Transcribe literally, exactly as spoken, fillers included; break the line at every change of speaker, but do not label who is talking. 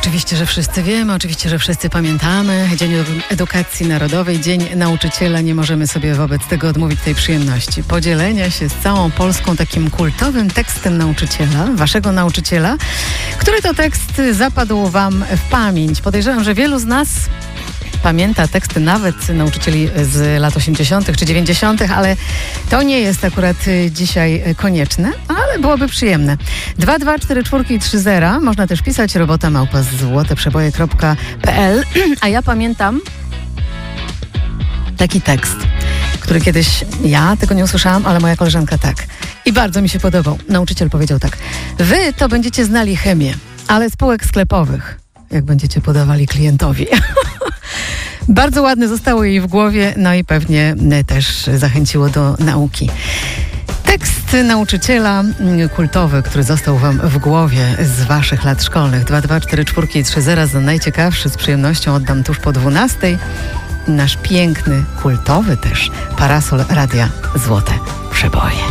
Oczywiście, że wszyscy wiemy, oczywiście, że wszyscy pamiętamy. Dzień Edukacji Narodowej, Dzień Nauczyciela. Nie możemy sobie wobec tego odmówić tej przyjemności. Podzielenia się z całą Polską takim kultowym tekstem nauczyciela, waszego nauczyciela, który to tekst zapadł wam w pamięć. Podejrzewam, że wielu z nas pamięta teksty nawet nauczycieli z lat osiemdziesiątych czy dziewięćdziesiątych, ale to nie jest akurat dzisiaj konieczne, ale byłoby przyjemne. dwa dwa cztery cztery trzy zero. Można też pisać robota małpa złoteprzeboje kropka p l. A ja pamiętam taki tekst, który kiedyś ja tego nie usłyszałam, ale moja koleżanka tak. I bardzo mi się podobał. Nauczyciel powiedział tak: wy to będziecie znali chemię, ale spółek sklepowych, jak będziecie podawali klientowi. Bardzo ładne zostało jej w głowie, no i pewnie też zachęciło do nauki. Tekst nauczyciela kultowy, który został wam w głowie z waszych lat szkolnych. dwa dwa cztery cztery trzy zero. Za najciekawszy z przyjemnością oddam tuż po dwunastej. Nasz piękny, kultowy też parasol Radia Złote Przeboje.